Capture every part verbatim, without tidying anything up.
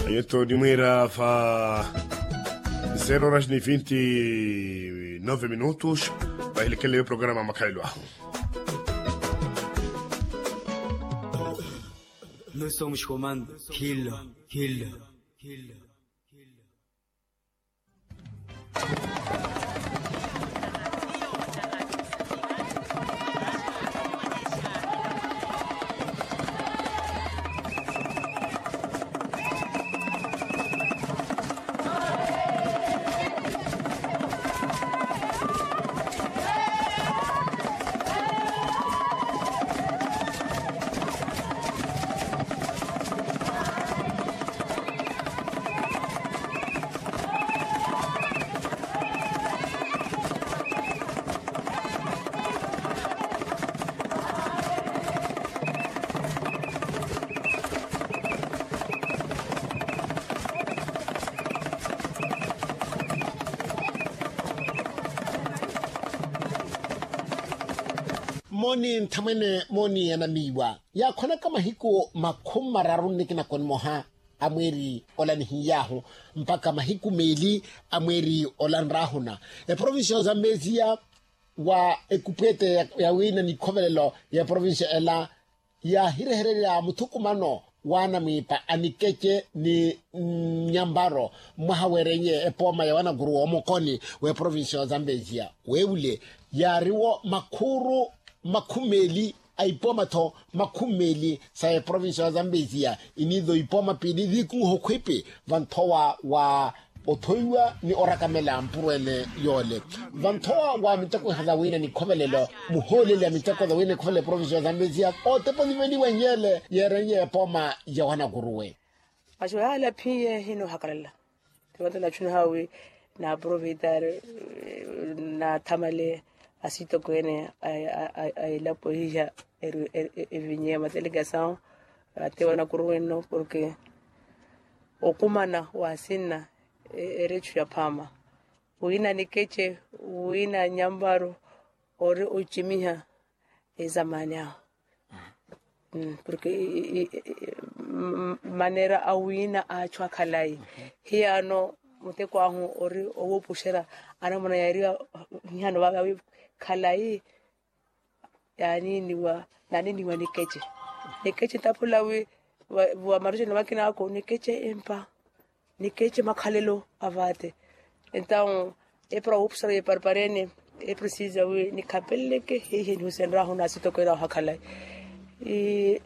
Aiuto di Mira fa zero horas e vinte e nove minutos. Vai ele que lê o programa Macailo. Nós somos comando Killer, Killer, Killer. Moni ntamene moni yanamiwa ya khona kama hiko makhumi mararu niki na kon moha amweri olan hiyahu mpaka mahiku meli amweri olan rahuna e provincia Zambezia wa ekupete ya, ya wina ni kovelelo ya provincia ela ya hirehere ya mutukumano wana mipa anikeche ni nyambaro mwahawerenye epoma ya wana guru omokoni we provincia Zambezia weule ya riwo makuru makumeli aipoma to makumeli sa province ya Zambezia inido ipoma pidi diku hokwepe vantowa wa otoiwa ni orakamela mpurele yole vantowa wa mitako hadawina ni kovelelo muholele mitako dawina kovele province ya Zambezia o tepo nimeni wenyele yerenye poma ya wana guruwe ajo hala pie hino hakalala tuwata la chuna hawi na providar na tamale asito kwene ay ay ay la poesía e viñe ma delegação até wana kurueno porque okumana wasina erechu ya pama uina nikeche uina nyambaro ore uchimiha e zamani yao mm, porque manera awina achwa kalai hiano muteko ahu ore owo pushera ana mona yaria nyano baba kalai yani ni wa nani ni wa nikeche nikeche tapula we wa maruje na makina ako nikeche empa nikeche makhalelo avate então é para upsara e parparene é precisa we ni kapelle ke he ni sen rahu na sito ko ra hakhalai e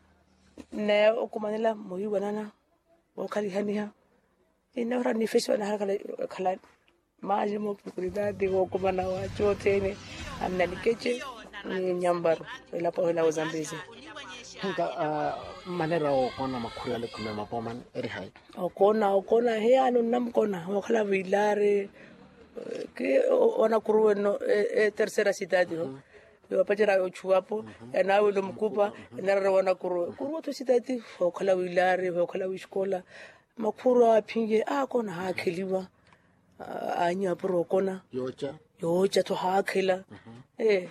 ne okumanela moyi wanana o khali haniha ina ora ni feso na hakhalai khalai maji mo prioridade go kumana wa chotene amna nikeche ni nyambaro ila pa ila Zambezia hanga uh, manera o kona makhura le kuma mapoman eri hai o kona o kona he anu nam kona o khala vilare ke ona kurueno e, e tercera cidade no yo pachera o chuapo na we lo mkupa na rawana kuru kuru to cidade o khala vilare o khala escola makhura aphinge a kona ha kheliwa anya pro kona yocha yocha to ha khela eh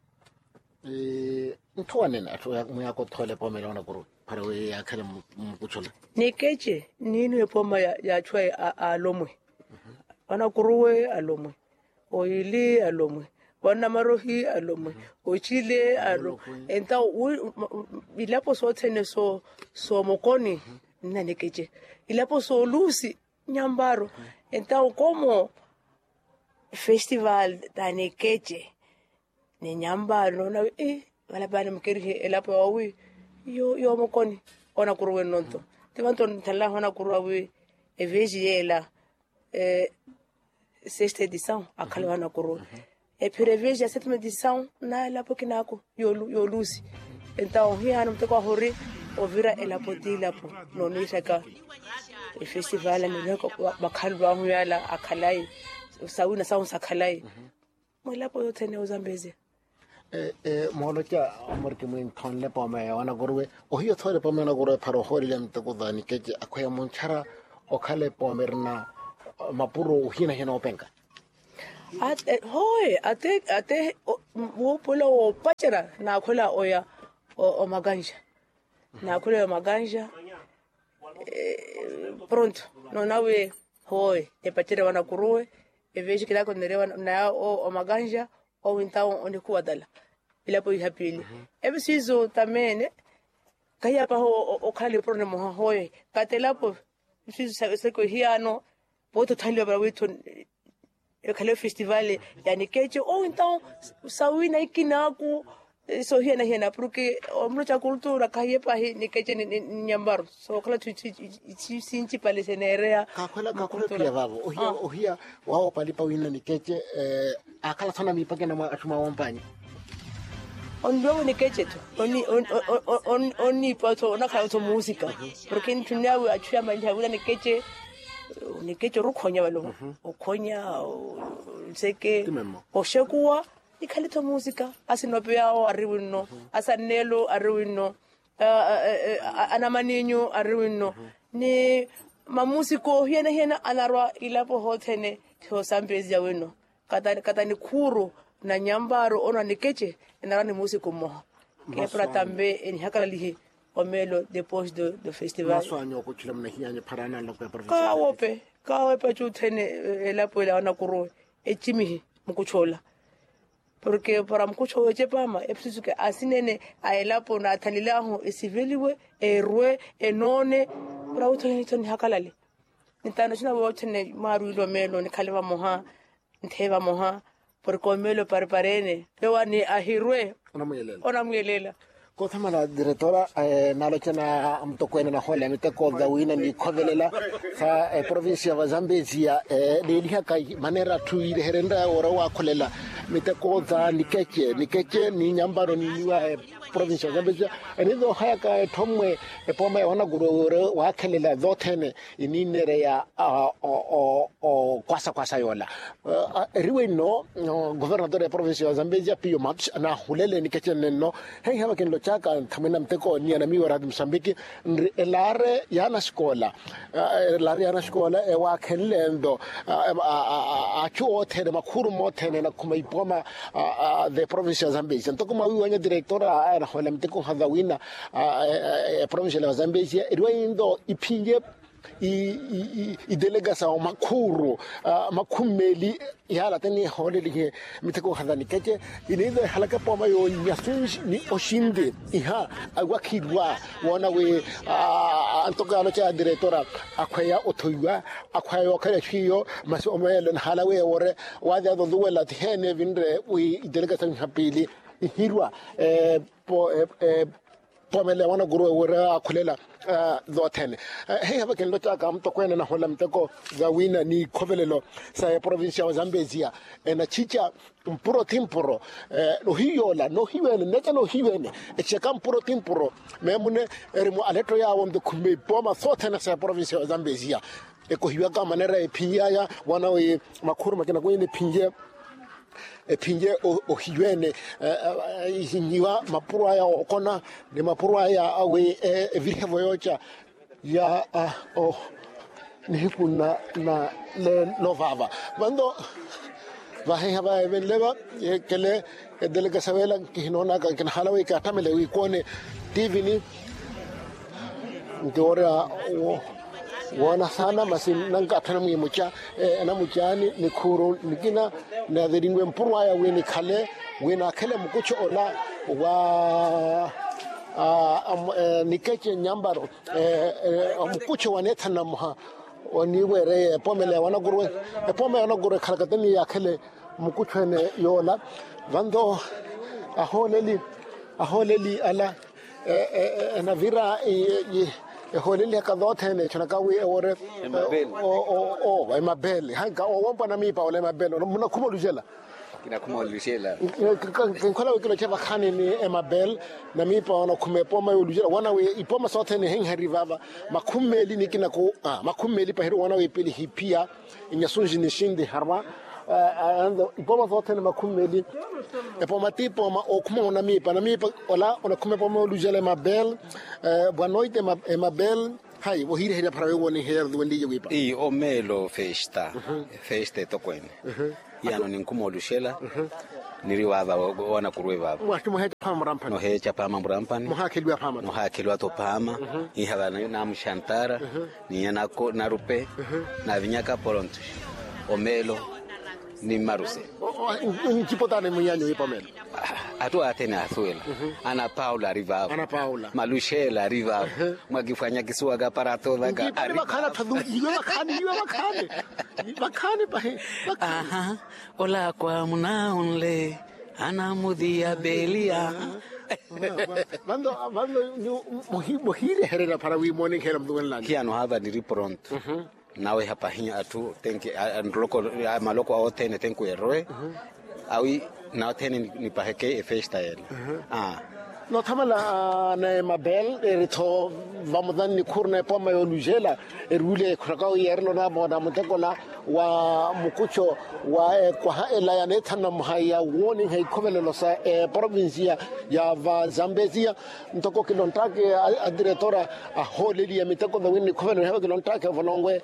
eh ntwane na to ya moya ko thole pomela ona kuru para we ya khale mkuchola nikeche nini e poma ya, ya chwe a lomwe ona kuruwe alomwe oili alomwe wana marohi alomwe ochile alo enta ilapo so tene so so mokoni na nikeche ilapo so lusi nyambaro então como festival da nikeche ni nyambaro na eh wala bana mkiri elapo wawi yo yo mokoni ona kuruwe nonto tivanto ntala ona kuruwe eveji yela eh sexta edição akala ona kuruwe e preveja sétima edição na elapo kinako yo yo lusi então hiano mteko hori ovira elapo tilapo no nisaka e festival ni leko bakhalwa huyala akhalai sawina sawu sakhalai molapo yothene uZambezia eh eh molocha amorke mo intonle pome wana gorwe ohiyo thore pome na gorwe pharo horile mteko dani keje akhya monchara okhale pomerna mapuro hina hina openka at hoy ate ate wo polo pachera na khola oya o maganja na khola maganja pronto no nawe hoy e patere wana kuruwe e vejo que dá quando ele na o maganja ou então onde kuadala ila po ihapili e preciso também né kaya pa o o khali prone mo hoy katela po preciso se ko hiano poto thalio para wito e khale festival yani keche ou então sawina ikinaku so hiana hiana porque o mno cha cultura kaya pa ni keche ni nyambar so kala tu chi sinchi pale senerea ka khwela ka khwela pia babo o hia o hia wa pali pa wina ni keche eh akala sana mi pake na atuma wampanya on luego ni keche tu oni on on oni pato na kala to música porque ntunawe achia mali habula ni keche ni keche rukhonya balo o khonya seke o shekuwa ikalito música asinopeao arriwino asanelo arriwino ana maninyo arriwino ni mamusiko hiena hiena anarwa ilapo hotene to sambezi ya wino kata kata ni kuru na nyambaro ona nikeche enara ni musiko mo kepra tambe en hakala lihi omelo depois do do festival maswanyo ko chilamna hianya parana lo pe province ka wope ka wope chutene elapo ela ona kuru echimihi mukuchola porque para mkucho weche pama é preciso que asinene aelapo na talilaho esiveliwe erwe enone para utoni toni hakalale nitano china wotene maru ilo melo ni kaleva moha nteva moha porque melo parparene pewani ahirwe ona muyelela ona muyelela ko thamala directora eh nalochana amtokwena na hole miteko gawina ni khovelela sa eh, province ya Zambezia eh leliha kai manera tu ile herenda ora wa kholela miteko za nikeche nikeche ni nyambaro ni wa eh, province ya Zambezia enizo haya ka thomwe epoma ona guru wa khelela zothene ininere ya o o o kwasa kwasa yola uh, riwe no uh, gobernador ya province ya Zambezia pio maps na hulele nikeche neno hey haba ken chaka thamena mteko ni na miwa rad Msambiki elare yana skola elare yana skola e wa khenlendo a chuo thene makhuru mo thene na kuma ipoma the province of Zambezia ntoko ma wiwanya directora ana hola mteko hadawina province of Zambezia irwaindo iphinge i i i delegasa o makhuru makhumeli yala tani hole lige miteko hadani keche inido halaka poma yo nyasunji ni oshinde iha agwakidwa wona we antoka no cha directora akwaya othoywa akwaya okaya chiyo maso omelo halawe wore wada do duwela thene vindre we delegasa hapili hirwa eh po eh pomele wana guru wora akhulela zothene hey haba ken lota ka mtokwena na hola mteko za wina ni khovelelo sa province ya Zambezia ena chicha mpuro timpuro no hiyola no hiwene neta no hiwene echeka mpuro timpuro memune erimo aleto ya wonde kume poma zothene sa province ya Zambezia eko hiwa ka manera ephiya ya wana we makhuru makena kwene phinje ephinje o hiwene ihinyiwa mapurwa ya okona ni mapurwa ya awe evihevo yocha ya o nihikuna na le novava bando vahe haba eveleva kele delega savela kinona ka kin halawe ka tamele wi kone tv ni ngora wana sana masin nanga tanami mucha na muchani ni khuru nikina na deringwe mpurwa ya weni khale wena khale mukucho ola wa a nikeche nyambaro mukucho waneta na mha oniwere pomele wana gurwe pomele wana gurwe khalakatani ya khale mukucho ne yola vando aholeli aholeli ala na vira holele ka dothene chona ka we ore o o o mabele hanga o wampa na mipa ole mabele mna khumo lujela kina khumo lujela khola we kilo cheba khane ni emabel na mipa ona khumepo ma lujela wana we ipoma sothene heng harivava makhumeli ni kina ko makhumeli pa hero wana we pele hipia inyasunji ni shindi harwa ando ipoma sothene makhumeli epoma tipo ma okuma na mipa na mipa ola ona khumepo ma lujela mabel bwanoite mabel hai wo hire hire para we woni here wendi yipa i omelo festa festa tokwene yano ninkumo lushela niriwava wana kuruwe vava mwaki muheja pama murampani no hecha pama murampani muhakeliwa pama no hakeliwa to pama ihava na mshantara ni na na rupe na vinyaka poronto omelo ni maruse nchipotane munyanyo ipomelo atu atene athuela ana Paula riva ana Paula malushela riva mwakifanya kisuwa ga para toda ga ari bakana tadu yiwe bakani yiwe bakani bakani bahe aha ola kwa munaonle ana mudia belia mando mando muhire herera para wi morning hera mduenlani kiano hava ni pronto nawe hapa hinya atu tenki andloko maloko au tene tenku eroe awi na tene ni paheke e festa ele ah no tamala na mabel erito vamos dan ni kurna po mayo lujela erule krakao yerlo na moda mtekola wa mukucho wa kwa ela ya netana mhaya warning hai kovelelo sa provincia ya va Zambezia ntoko kilontake a diretora a holeli ya miteko da winni kovelelo ha kilontake vonongwe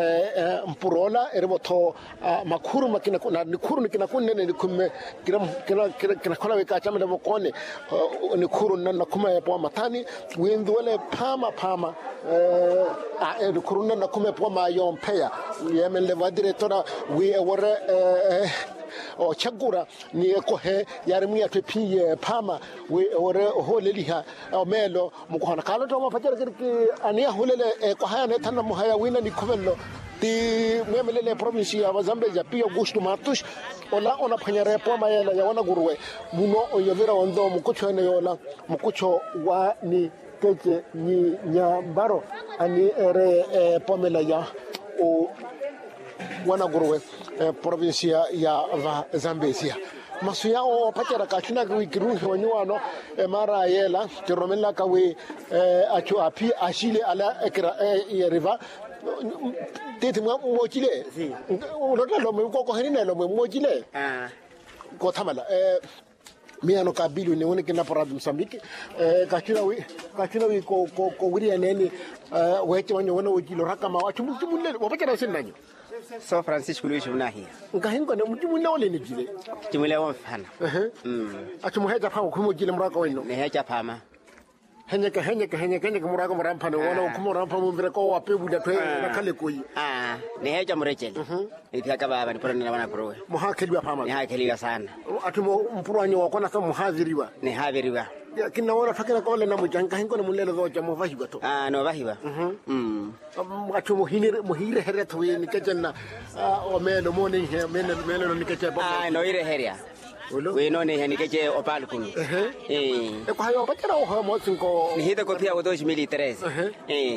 mpurola erboto makuru makina kuna ni kuru nikina kunene ni kumme kina kina kina kona weka chama de bokone ni kuru na kuma ya po matani windu wale pama pama eh a ni kuru na kuma po ma yompea yemen le diretora we were eh o chagura ni ko he yarmi ya tepi pama we were holeli ha melo mukona kala to ma fajar ki ania holele ko haya ne tanna mo haya wina ni kovello ti memelele province ya Zambezia pia gusto matus ola ona phanyare po mayela ya wana guruwe muno oyovera ondo mukucho ne yola mukucho wa ni keche ni nyambaro ani ere pomela ya o wana guruwe province ya Zambezia masuya o patera kachina ku kirun honyuano mara yela tiromela kawe achu api ashile ala ekra e river tete mwa mochile si unaona lo mko ko henina lo mochile ah ko thamala eh miano kabilu ne woni kina para Mozambique eh kachina wi kachina wi ko ko ko wiri neni eh weche wanyo wona wojilo rakama wachu mutumulle wapachana sinanyo so Francisco Luis unahi ngahingo ne mutumulle wole ni jile timule wamfana eh mm achu muheja pa ko mojile mraka wino ne heja pama henyeka henyeka henyeka henyeka muraka murampane wona kumuramba mumbere ko wapebuda twe nakale koyi ah ne heja murechele ipaka baba ni porona wana kurowe muhakeliwa pama ni hakeliwa sana atumo mpurwanyo wakona sa muhadhiriwa ne haviriwa kina wona fakira ko le na mujanga hinko ne mulele zo jamo vahiba to ah no vahiba mm atu muhire muhire here to ni kejenna o melo moni he melo melo ni keche ah no ire heria we no ne hani keche opal kunu eh e ko hayo patera o mo cinco ni hita ko pia o dos mil y tres eh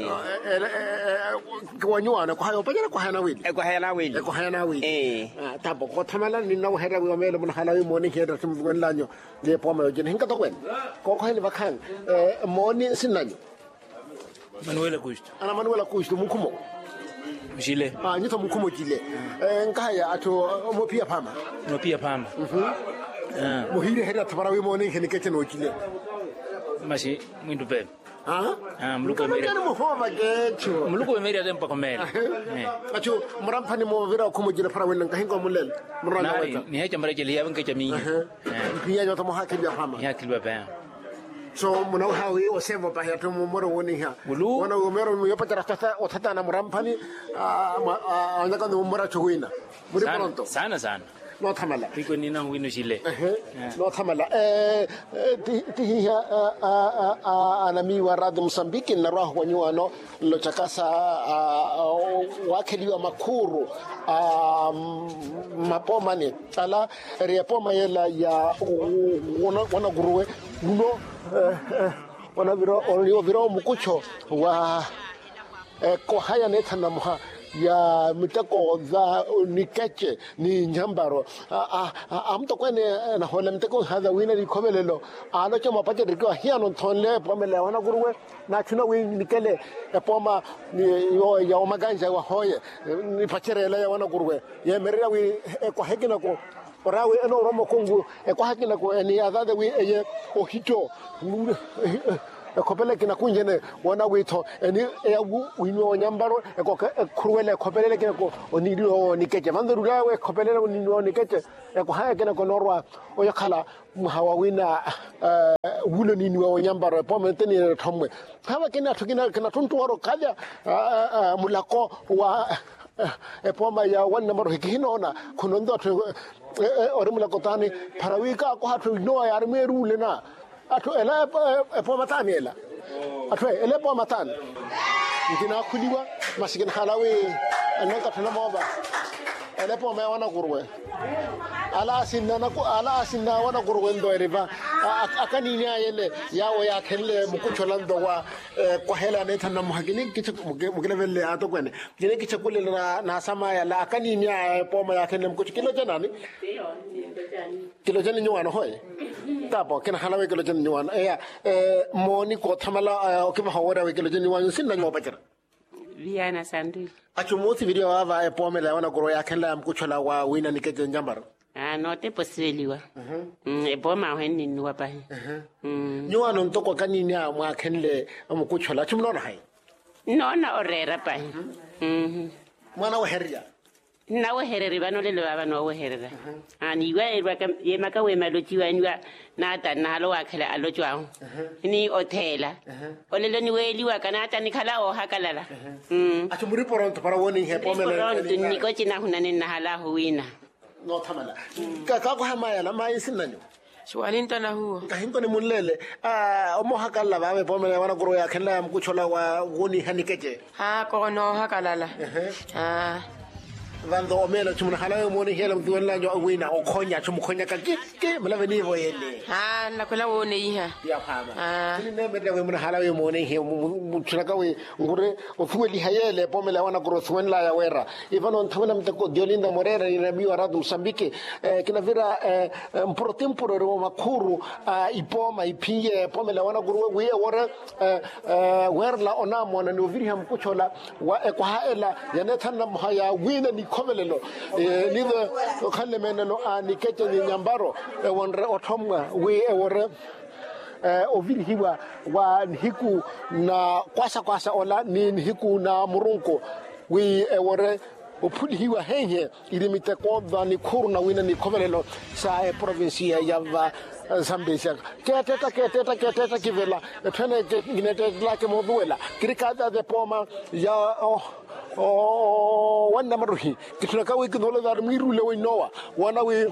ko wanyuana ko hayo patera ko hana wili e ko hana wili e ko hana wili eh tabo ko thamala ni no hera we melo mun hala we moni hera tum gon lanyo le po ma jeni hinka to kwen ko ko heli bakhan eh moni sinanyo Manuela Kusto ana Manuela Kusto mukumo Jile ah nyito mukumo jile eh nkaya ato mo pia pama no pia pama ah muhire hera tabara we moni heni keche no jile mashi mwindu pe ah ah mluko meri mo hova gecho mluko meri adempa komela eh ato murampani mo vira ko mo jile para wen ngahingo mulel muranga wata ni heja mrejele ya ngecha mingi eh pia nyota mo hakibya pama ya kilwa pe so muna hawi o sevo pa ya to moro woni ha wana o mero yo patara tata o tata na murampani a anga kan mora chuina muri pronto sana sana no thamala iko nina wino Chile no thamala eh ti ha ana mi warad Mozambique na roho wanyuano lo chakasa wakeliwa makuru mapomani tala repoma yela ya wana guruwe no wana viro olio viro mukucho wa ko haya netana moha ya miteko za nikeche ni nyambaro amto kwene na hola miteko hadha wina ni kovelelo ano chama paje dikwa hiano tonle pomele wana guruwe na chuna wi nikele epoma yo ya omaganja wa hoye ni pachere ya wana guruwe ye merira wi ko hekina ko orawe eno romo kongu e ko hakina ko eni adade wi eye o hito khopele ke na kunjene wona witho eni ya wino nyambaro e ko khruwele khopele ke ko oni dio ni keche vando rula we khopele ni no ni keche e ko ha ke na ko norwa o ya khala muhawa wina wulo ni ni wa nyambaro po menteni thomwe khaba ke na thukina ke na tuntu waro kaja mulako wa e poma ya wan number hikinona kunondo to ore mulako tani parawika ko hatu no ya meru lena ato ela e poma tani ela ato ele poma tani ngina kuliwa masigin halawe anaka tana moba ele poma ya wana kurwe ala sinna na ko ala sinna wana kurwe ndo eriva akani nya yele yawo ya kelle mukucholando wa ko hela ne tanna muhagini kiche mugile velle ato kwene jine kiche kule na na sama ya la akani nya poma ya kelle mukuchilo jana ni kilo jana nywana hoye tapo kena halawe kilo jana nywana e moni ko thamala o kima hawara we kilo jana nywana sinna nyo bachara Viana Sandu. Achumuthi video ava e pome la wana koro ya kella mkuchola wa wina nikeje njambaro. Ah no te posiliwa. Mhm. E poma hweni ni wa pa. Mhm. Nyo ano ntoko kanini ya mwa kenle mkuchola chumnona hai. Nona orera pa. Mhm. Mwana wa heria. Na we herere bano le baba no we herere. Ani we ba ka ye maka we malochiwa ni wa na ta na lo wa khala alochwa. Ni otela. Olelo ni we liwa kana ta ni khala o hakalala. Mm. Achumuri poronto para woni he pomele. Poronto ni ko china hunane na hala huina. No thamala. Ka ka ko hamaya la mai sinanyo. Shwalinta na huo. Kahinto ni mulele. Ah omo hakala ba me pomele wana koro ya kella mkuchola wa woni hanikeje. Ha ko no hakalala. Ah Vando omela chumuna halawe moni hela mtuwela nyo wina okonya chumkonya ka kike mala veni voyele ha la kola wone iha ya phama ah ni ne mede we muna halawe moni he mutshaka we ngure ofueli hayele pomela wana groswen la ya wera ivano nthamela mteko Diolinda Morera ni nabii wa radu Msambiki kina vira mpro temporary wa makuru ipoma ipinye pomela wana gurwe we wora werla onamo na noviri hamkuchola wa kwa haela yanetana mhaya wina ni komelelo nido khalle menelo ani keche ni nyambaro e wonre othomwa we e wore oviri hiwa wa hiku na kwasa kwasa ola ni hiku na murunko we e wore opuli hiwa henye ilimite ko dani kuruna wina ni komelelo sa e provincia ya va Zambia keteta keteta keteta kivela thene ginete lake moduela kirikada de poma ya oh wana maruhi kitulaka wiki dole dar mirule we noa wana we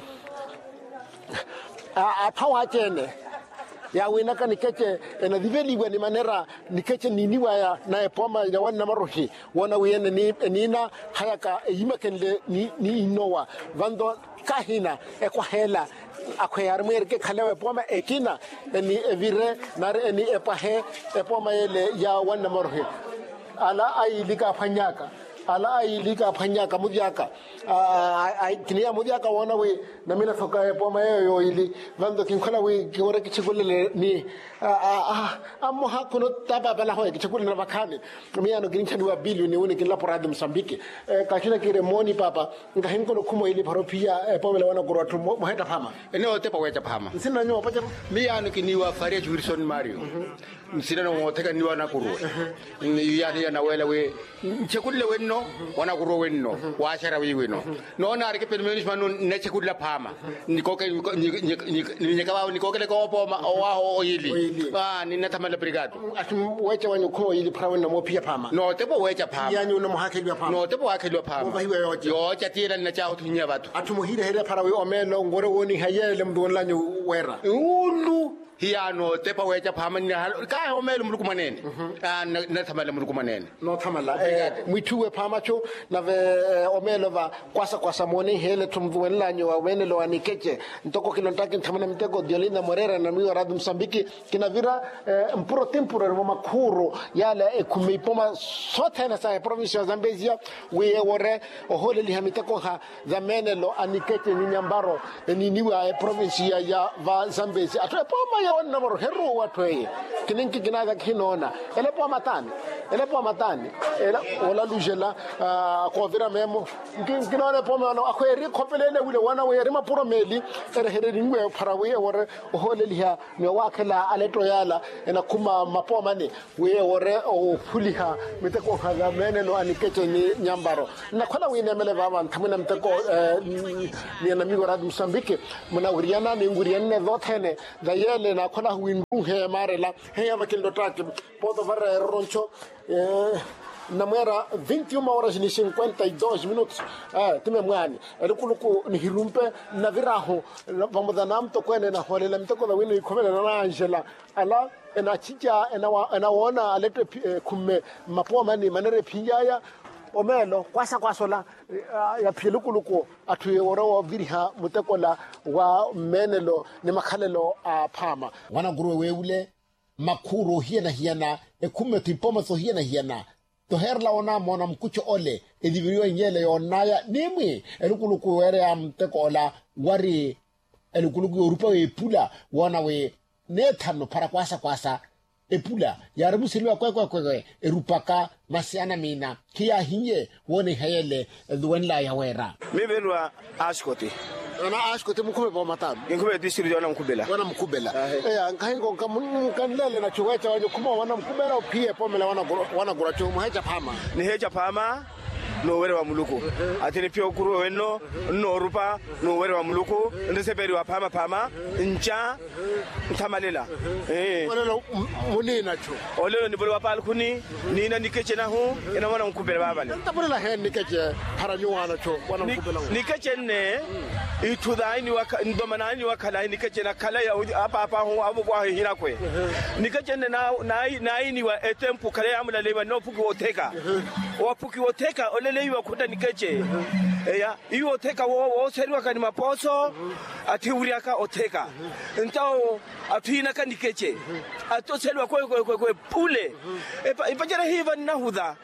a tawa tene ya wina ka nikeche ena diveli we ni manera nikeche niniwa ya na epoma ya wana maruhi wana we ni nina hayaka yimakende ni ni noa vando kahina e kwa hela akhweyar mer ke khalewe poma ekina ni evire nar ni epahe epoma ele ya wana maruhi ala ai lika phanyaka ala ai lika phanyaka mudyaka ai kinia mudyaka wana we na mina soka poma yo ili vando kinkhala we kiwore kichigulele ni ammo hakuno taba bala hoye kichigulele na bakhane miano kininchani wa billion ni woni kinla poradi Msambiki ka kina kire moni papa ngahinko no kumo ili paropia poma le wana kuratu mo heta phama ene ote pa wecha phama sina nyo pacha miano kiniwa faria Wilson Mario msina no ngoteka niwa na kurwe ni ya na wele we chekulle wenno wana kurwe wenno wa shara we wenno no na rike permenis manu ne chekulla phama nikoke nikaba nikokele ko poma wa o ili ah ni natamala brigado atum wecha wanyo ko ili prawe na mo pia phama no tepo wecha phama yanyo no mohakeli phama no tepo hakeli phama ba hiwe yocha yocha tira na cha utunya batu atum hire hire parawe omelo ngore woni hayele mdon lanyo wera ulu hiano tepa wecha phama ni ka homelo muluku manene ah na thamala muluku manene no thamala eh mwituwe phama cho na ve omelo va kwasa kwasa mone hele tumvuela nyo wa wenelo anikeche ntoko kilontaki thamana mitego Diolinda Morera na miwa radu Msambiki kina vira mpuro temporary wa makuru yale ekumeipoma sote na sa province ya Zambezia we wore ohole lihamiteko ha zamenelo anikeche ni nyambaro ni niwa province ya va Zambezia atopoma ya wana maro hero watwe kininki kinaga kinona elepo matani elepo matani ele ola ola lujela ko vera memo ngina le poma no akhweri khopelele wile wana we re mapuro meli ere here ringwe pharawe ore hole liha me wakela aleto yala ena kuma mapoma ne we ore o fuliha miteko khaga mene no anikeche ni nyambaro na khona we nemele baba nthamina mteko ni na migo rad Mozambique muna uriana ni nguriane dothene da yele na khona wingu he marela he ya bakil dotrake podo varre roncho eh namera vinte e uma horas e cinquenta e dois minutos eh time mwani elikuluku ni hirumpe na viraho vamos dar namto kwene na holela mteko da wini ikhomela na Angela ala ena chicha ena ena wona alete kumme mapua mani manere pinjaya omelo kwasa kwasola ya philukuluku athuye ora wa viriha mutekola wa menelo ni makhalelo a phama wana guru weule makuro hiena hiena ekume tipoma so hiena hiena to herla ona mona mkucho ole ediviriwa nyele yonaya nimwe elukuluku were am tekola wari elukuluku Europa we pula wana we nethano para kwasa kwasa epula yarabusiliwa kwe kwe kwe erupaka masiana mina kia hinye wone hayele duwenla ya wera Mibelwa ashkoti ana ashkoti mukube ba matamu ngikube district wana mkubela wana mkubela eh nkahingo kamun kanlele na chuwacha wanyo kuma wana mkubela opie pomela wana wana guracho muhecha phama ni hecha phama no were wa muluku atini pio kuro wenno no rupa no were wa muluku ndeseperi wa phama phama ncha ntamalela eh wala munina chu olelo ni bolwa pal kuni nina nikeche na hu ina wana mkubela babale ntabolela hen nikeche haranyo wana chu wana mkubela nikeche ne itudha ni wa ndomana ni wa kala nikeche na kala ya apa apa hu abo bwa hira kwe nikeche ne na na ni wa etempu kala ya amula lewa no puki woteka wa puki woteka olele iwa kuta nikeche eya iwo oteka wo wo seriwa kani maposo ati uriaka oteka ntao atina kani nikeche ato seriwa kwe kwe kwe pule epa ipajara hiva nahudha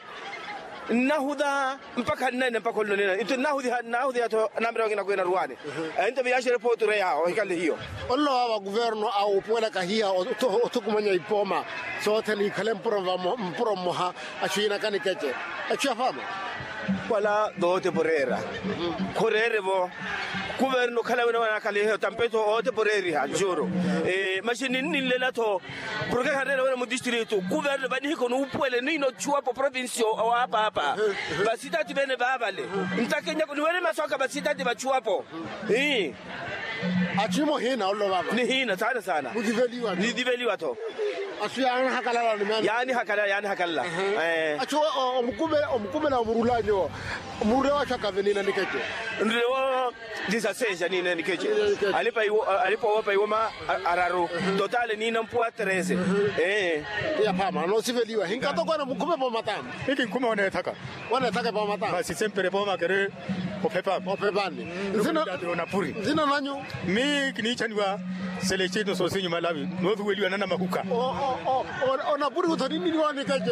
nahudha mpaka nene mpaka nene ito nahudhi nahudhi ato namra ngina kwena ruane ente biyashere poture yao ikale hiyo ollo wa governo au puela kahia to to kumanya ipoma so tani kale mprova mpromoha achina kani keche achia fama wala dote porera correre vo governo kala wana kale tampeto ote poreri ha juro e machine ni lela to porque harela wana mu distrito governo bani ko no puele ni no chua po province o hapa hapa basita tibene babale mtakenya ko niwele masoka basita tiba chua po eh achimo hina ollo baba ni hina sana sana mudiveliwa ni diveliwa to asiyana hakala ni mani yani hakala yani hakala eh acho omkube omkube na murulanyo mure wa chaka venina nikeche ndio disaseja ni nikeche alipa alipo wapa yoma araru totale ni nampua treze eh ya pama no siveliwa hinga to kwana mkube pa matamu hiki kuma wanataka wanataka pa matamu basi sempre poma kere opepa opepani zina na puri zina nanyo mi kinichaniwa selechito sosinyu malawi no thuweliwa nana makuka o o ona puri uthoni ni wani kaje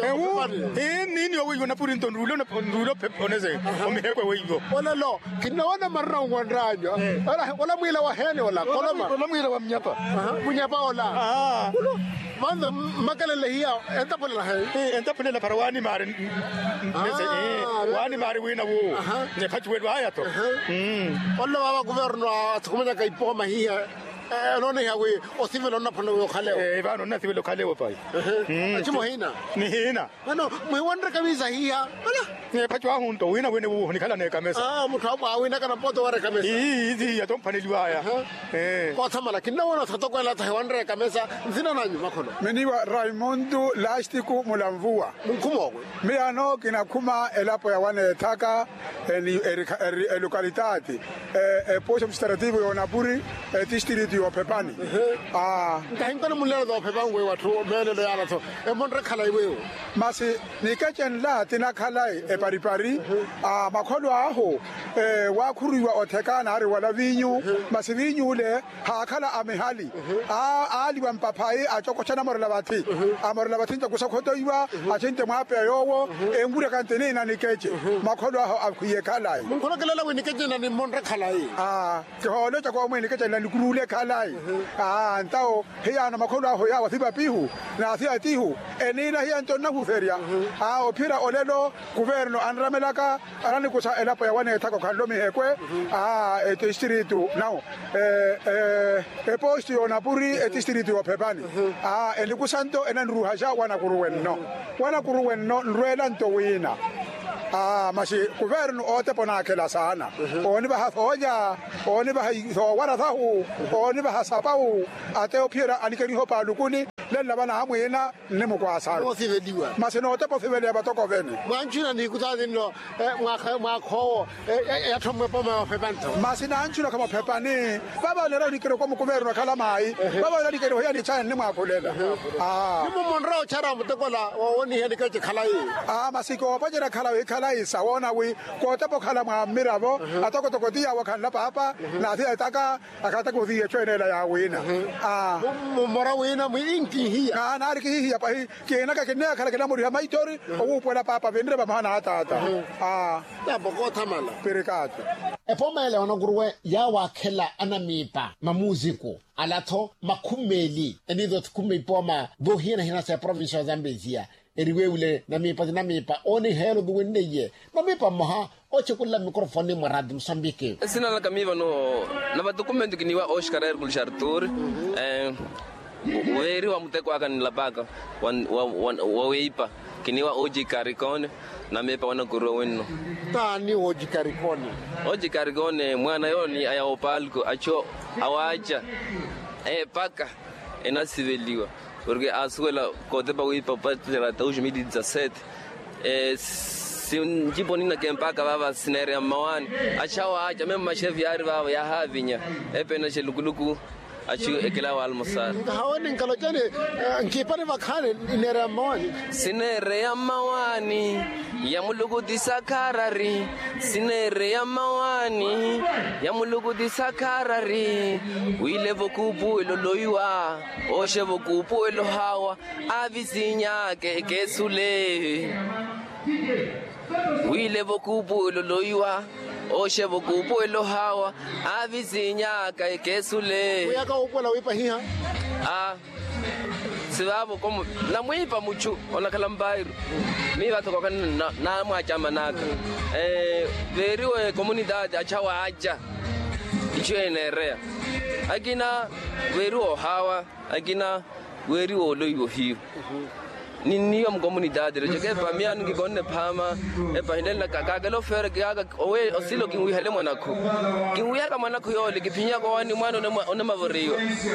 eh nini wewe na puri ntonrulo na nrulo peponeze omihekwe wewe wala lo kinaona marra ngwandrajo wala wala mwila wa hene wala koloma wala mwila wa mnyapa mnyapa wala ah manda makalele hiya enta polela hai eh enta polela parwani mare nese eh wani mare wina wo ne pachwe haya to mm wala baba governo atkumenya kaipoma hiya eh none yawe osivelo na pano khale eh bano na sivelo khale wo pai achimo hina ni hina ano mwandra kabisa hiya wala ne pachwa hunto wina wene wo ni khala ne kamesa ah muthu aba wina kana poto ware kamesa ii ii ya tompaneliwa haya eh ko thamala kinna wona thatokwela ta wandra kamesa nzina nanyu makholo meniwa Raimundo Lastiku Mulamvua mkumo mi ano kina kuma elapo ya wane taka eli localitati e posto amministrativo ya Napuri e distrito ya Pepani ah ngahinkana mulelo do Pepani we watu menelo yana to e mondra khala iwe masi nikachen la tina khala e paripari a makholo aho eh wa khuriwa othekana ari wala vinyu masivinyu le ha khala amehali a ali wa mpapai a chokotshana morela bathi a morela bathi ntse kusa khotoiwa a tshente mwape yowo engure kantene na nikeche makholo aho a khuye khalai mkholo kelela we nikeche na ni monra khalai a ke hole tsa kwa mo nikeche la likurule khalai a ntao he yana makholo aho ya wa thiba pihu na thia tihu enina hiya ntona huferia a ophira olelo governo anramelaka arani kusa elapo ya wane thako khando mihekwe a e district now eh eh e posti ona puri e district wa Phepani a eni kusanto enanruha ja wana kuruwenno wana kuruwenno nrwela nto wina ah masi governo ote pona kela sana oni ba hoja oni ba ho wara thahu oni ba sapau ate ophira anikeri ho pa lukuni lella bana hamwena nemo kwa sana o sivediwa masi no te po sivele ba toko vene mwanchuna ni kutani no mwa mwa kho ya thomwe po ma Phepani masi na anchuna kama Phepani baba lero nikero kwa governo kala mai baba lero nikero ya ni chana nemo akolela ah nimo monro chara mutekola oni he nikeche khalai ah masi ko pa jera khalai khalai sawona wi ko te po khala ma mirabo atoko to kotia wa khala papa na thia taka akata ko thia chwenela ya wina ah mora wina mwingi hiya na na ri hiya pa ke na ka ke na khala ke na muri ha maitori o puela papa vendre ba mahana tata ah ya boko thamala perekato e pomele ona guruwe ya wakhela anamipa mamuziko alatho makhumeli enidot kumipoma bohina hina sa province ya Zambezia eriwe ule na mipa na mipa oni helo duweneye na mipa moha oche kula microphone moradi Msambike sina la kamiva no na ba documento kiniwa Oscar Hercules Arthur eh weri wa muteko aka nilapaka wa wa weipa kiniwa Oji Karikone na mepa wana kuro wenno tani Oji Karikone Oji Karikone mwana yoni aya opalko acho awacha eh paka enasiveliwa porque a escuela kote pa weipa patera dois mil e dezessete eh si un tipo nina que empaka baba sinere mawani achawa acha mema machefi ari baba ya havinya epena chelukuluku achu ekela wal musar hawani nkalojane nkipare vakhane inere mawani sinere ya mawani ya mulugu disakarari sinere ya mawani ya mulugu disakarari wile vokupu elo loiwa oshe vokupu elo hawa avisinya ke kesule wile vokupu elo loiwa oshe vokupu elo hawa avisinya ke kesule uyaka ukwela wipa hiha ah sibabo como la muipa mucho ona kala mbairu mi bato kwa na na mwachama naka eh veriwe comunidade achawa aja ichenerea akina veriwo hawa akina veriwo loyo hiyo ni niyo comunidade re ke pa mi an ngikonne phama e pa hindela kaka lo fere kaka owe osilo kinwi hele mwanako kinwi ka mwanako yo le kiphinya kwa wani mwana one mavoriyo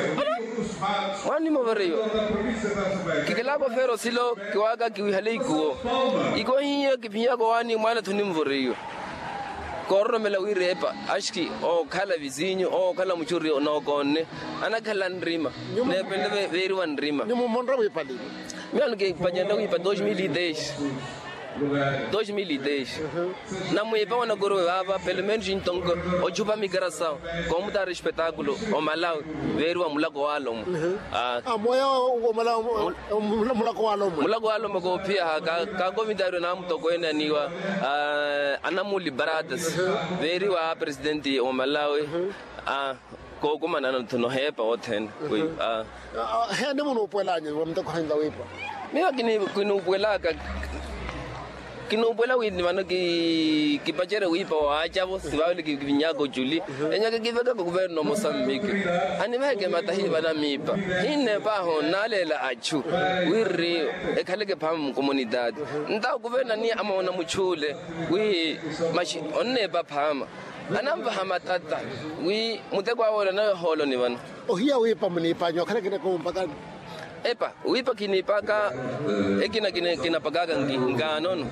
wani mavoriyo kikela ko fere osilo kiwaga kiwi hele ikuo iko hiye kiphinya kwa wani mwana thuni mvoriyo korro mela wirepa ashki o khala vizinyo o khala muchuri no konne ana khala nrima ne pende veri wan nrima ni mo monra we pali mi anu ke panyanda wi pa dois mil e dez dois mil e dez na muipa wana goro baba pelo menos então o juba migração como dar espetáculo o Malawi veri wa mulago walo ah ah moya o Malawi mulago walo mulago walo mako pia ka ka gomidario na mtoko ena niwa anamuli baradas veri wa presidente o Malawi ah ko kuma na no hepa o ten we ah he ne mo puelanye wa mtoko hanga wepa mi akini kinu puelaka kino bola wi mano ki ki pachere wi pa acha bo sibawle ki vinyago juli enya ke giveka ko governo Mozambique ani meke matahi bana mipa inne ba ho nalela achu wi ri e khale ke pham comunidade nta governo ni amona muchule wi mashi onne ba phama anamba hamatata wi mutekwa wona na holo ni bana ohia wi pa mni pa nyokhale ke ko mpaka epa uipa kinipaka ekina kina kinapagaga ngano no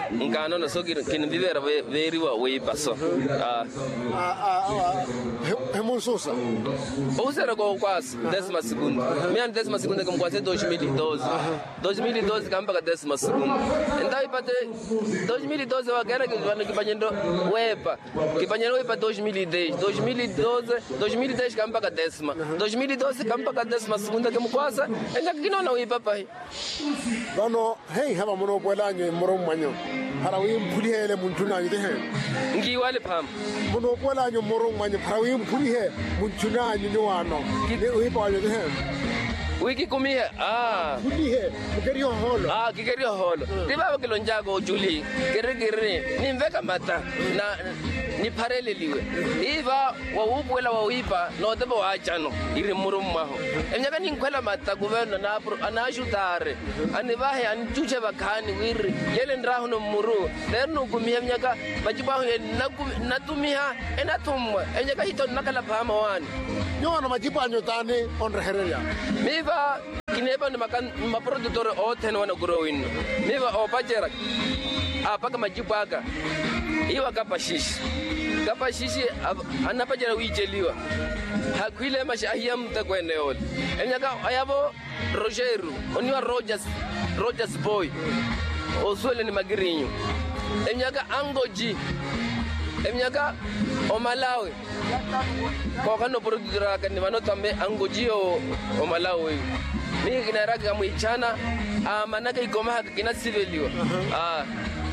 ngano no so kina vivera veri wa uipa so ah ah Emususa. Usera com quase décima segunda. Minha décima segunda como quase dois mil e doze. dois mil e doze campa com décima segunda. Então ipate dois mil e doze eu quero que vano que banhando uepa. Que banhando uepa dois mil e dez. dois mil e doze, dois mil e dez campa com décima. dois mil e doze campa com décima segunda como quase. Ainda que não não uepa pai. Vano hey haba mono bolanyo moro manyo. Para wi mpuli hele muntuna yide he. Ngi wale pam. Mono bolanyo moro manyo para wi mpuli he muntuna nyo wano. Kide uepa yide he. Wiki kumia ah kulihe kikerio holo ah kikerio holo tiba ke lonjago juli kere kere ni mveka mata na ni pareleliwe iva wa ubwela wa uipa no tebo achano iri murumaho enyaka ni nkwela mata guveno na anashutare anivahe antuche bakani wiri yele ndraho no muru lerno kumia nyaka bajibaho natumiha enatumwa enyaka hito nakala pama wani nyona majibanyo tane on rehereria miva kineba ni makan maproductor oten wana growing miva opajera apaka majibaka iwa kapashishi kapashishi anapajera wijeliwa hakwile mashahia mtakwene ole enyaka ayabo Rogeru oniwa Rogers Rogers boy oswele ni magirinyo enyaka angoji enyaka omalawi kwa kano produdura kani manotambe angojio omalawi mimi kinaraga kama ichana manaka igoma haka kina siveliwa ah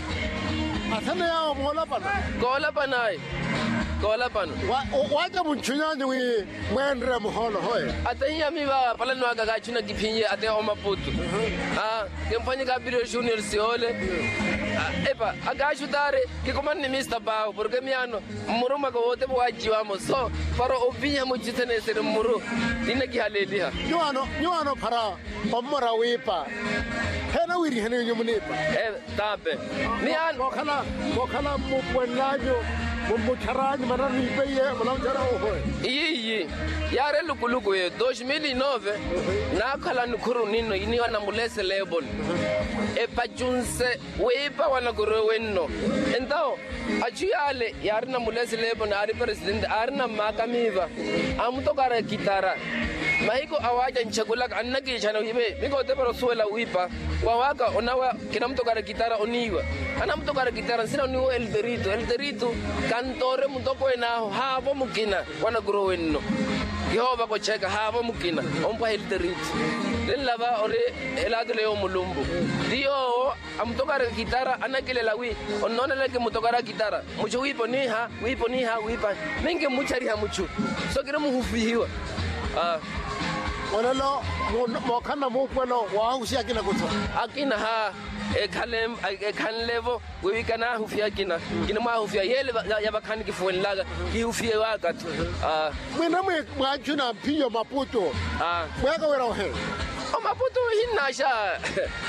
asana yao mola pana gola panai gola pan waje munchunyanye wi mwendre muholo hoye atanya miba pala no aga chuna kipinye ate omaputu ah kemfanye ka biro junior siole epa agashutare kikomani Mister Bao porque miano muruma ko wote wajiwa mo so faro obinya mo jitene sere muru ina ki haleliha nyano nyano para omora wipa hena wiri hena nyumunepa eh tape miano kokala kokala mo pwenlajo mo charani manani peye mlanjara oho iyi yare lukuluku ye dois mil e nove na kala nkuru nino ini wana mulese label e pajunse weipa wana goro wenno entao ajuyale yare na mulese label ari president ari na makamiva amutokara gitara maiko awaja nchagula annaki chana ibe miko tebero suela uipa wawaka onawa kina mtokara gitara oniwa ana mtokara gitara sina oniwa el derito el derito kantore mutoko ena havo mukina wana goro wenno Yehova ko cheka havo mukina ompa el derito lelava ore eladule yo mulumbu dio amtokara gitara anakile lawi onona leke mutokara gitara mucho wipo niha wipo niha wipa minge muchari ha mucho so kire muhufiwa ah olelo mo kana mo kwelo wa usia kina kutso akina ha e kalem e kan levo we kana hufia kina kina ma hufia yele ya bakani kifuenlaga ki hufia wakati ah mwena mwe mwachuna mpio maputo ah mweka wera ohe o maputo hinasha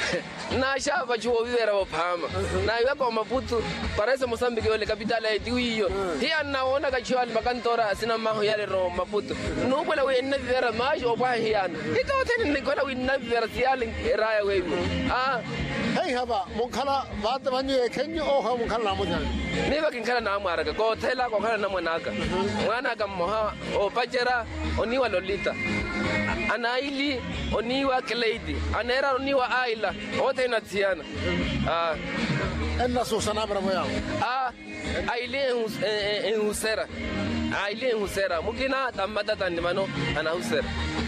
nasha vachuo vivera vopama na iwa kwa maputo parece Mozambique ole capital ya diwiyo hiya naona kachiwali makantora sina maho yale ro maputo nukwela we na vivera majo kwa hiya ito teni nikola we na vivera siali raya we ah hey haba mukhala vata vanye kenyo oha mukhala namunya niba kinkhala na amara ko thela ko khala na mwanaka mwanaka moha o pajera oniwa lolita anaili oniwa Kleidi anera oniwa Aila ote na tiana ah enna susana bravo yao ah Aile en Husera Aile en Husera mukina tamata tanimano ana Husera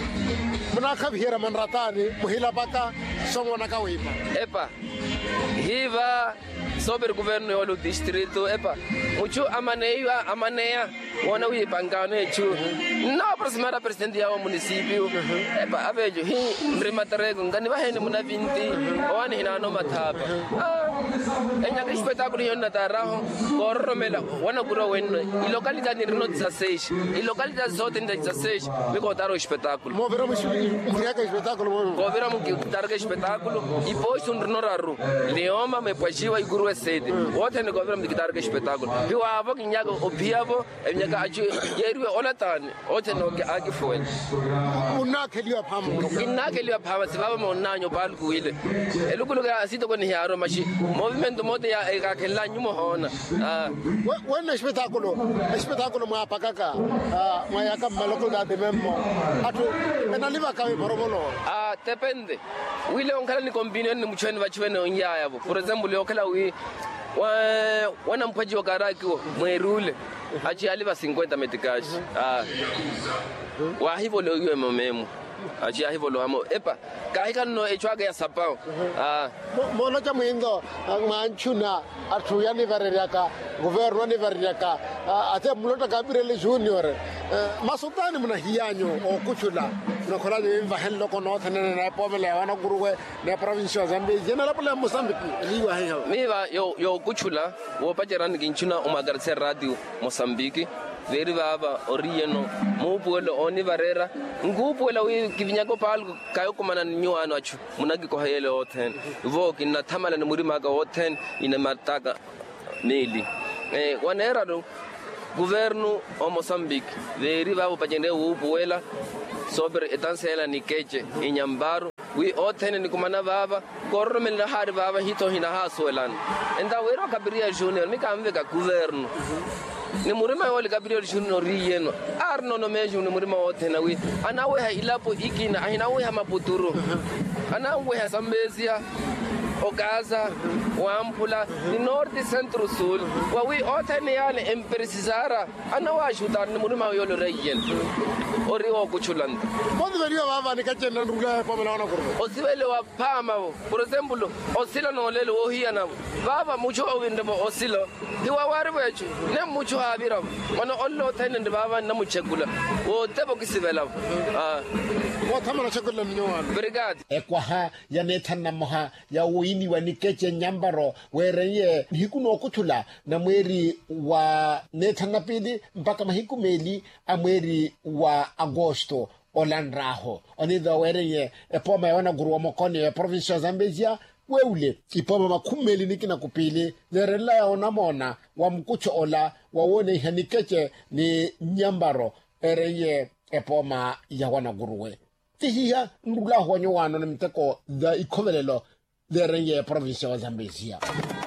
muna kabhira manratani muhila baka somona kawipa epa hiva sobre governo yolo distrito epa mucho amaneya amaneya wana wi pangano echu no aproximar a presidente ya municipio epa avejo hi mrimatarego ngani bahene muna vinti wani hina no matapa enya ke spectaculo yona taraho koromela wana guro wenno i località ni rino dezasseis i località zote ni dezasseis mi contaro spectaculo mo vero mi que spectaculo mo vero mi targa spectaculo i poi sun rino raru leoma me pajiwa i guru sede wote ni government kitarga spectaculo biwa avo kinyago obiavo enyaka aju yerwe olatani wote no agi fuel unakeliwa phama inakeliwa phama sibaba monanyo balkuile elukuluka asito koni haro mashi movimento mote ya ka khela nyumo hona ah wena espectaculo espectaculo mo apakaka ah mo ya ka maloko da de memo atu ena liba ka borobolo ah depende wile onkhala ni kombine ni muchweni va chweni onya yabo for example yokhala wi wa wana mphaji wa karaki wo mwerule achi aliva cinquenta metikashi ah wa hivo lo ywe momemo achi hivo lo amo epa kai kan no echwaga ya sapao ah mo lo cha mwindo manchuna atu ya ni vareraka governo ni vareraka ate mulota kabirele junior masutani mna hiyanyo okuchula no khola de va hen loko no thana na pomele wana guruwe na province ya Zambia general pole Mozambique liwa hayo miva yo yo kuchula wo pajerani kinchuna umagarse radio Mozambique veri baba orieno mupuelo oni varera ngupuela wi kivinyako palgo kayo kumana nyuano achu munagi ko hayele hoten vo kinna thamala ni muri maga hoten ina mataka meli eh wanera do governo o Mozambique veri baba pajende upuela sobre etansela ni keche inyambaro wi hoten ni kumana baba koromel na hari baba hito hina hasoelan enda wero kabiria junior mikamve ka governo ni murima wale Gabriel Junior yeno arno no meju ni murima wote na wi anawe ha ilapo ikina ahinawe ha maputuro anawe ha Zambezia Okaza Wampula ni North Central Sul wa wi wote ni yale emperisizara anawa shuta ni murima yolo reyen ori o kuchulanda mondo verio baba ni kachenda ndruga pomela wana kurbo osiwele wa pama por example osila no lelo o hiana baba mucho owinde mo osilo diwa wari wechu ne mucho habira ono ollo tane ndi baba na muchekula o tebo kisivela ah o thamana chekula mnyowa brigade ekwa ha ya nethana moha ya uini wa nikeche nyambaro wereye hikuno kuthula na mweri wa nethana pidi mpaka mahiku meli amweri wa Agosto olandraho onidha wereye epoma yana guru wa mokoni ya province ya Zambezia weule ipoma makumeli nikina kupili nerela ya onamona wa mkucho ola wawone hanikeche ni nyambaro ereye epoma ya wana guruwe tihiya ndula huwa nyuwano na mteko the ikovelelo nereye province ya Zambezia.